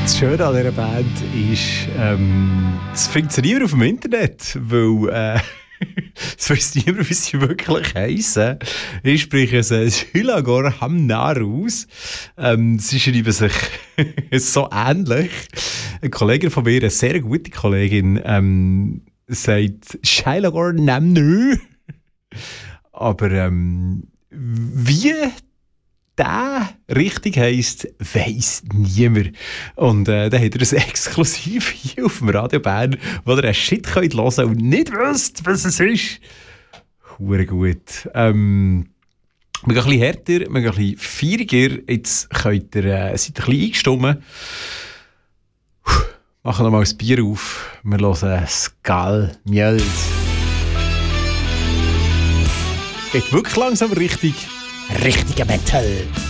Das Schöne an dieser Band ist, es funktioniert auf dem Internet, weil es weiss niemand, wie sie wirklich heissen. Ich spreche es Shilagor Hamnar aus. Sie schreiben sich so ähnlich. Ein Kollege von mir, eine sehr gute Kollegin, sagt Shilagor Namnö. Aber wie der richtig heisst, weiss niemand. Und dann hat er es exklusiv hier auf dem Radio Bern, wo ihr einen Shit hören könnt und nicht wisst, was es ist. Hure gut. Wir gehen ein bisschen härter, wir gehen ein bisschen feuriger. Jetzt könnt ihr, seid ein bisschen eingestimmt. Machen nochmal das Bier auf. Wir hören Skal Mjöld. Es geht wirklich langsam richtiger Metal.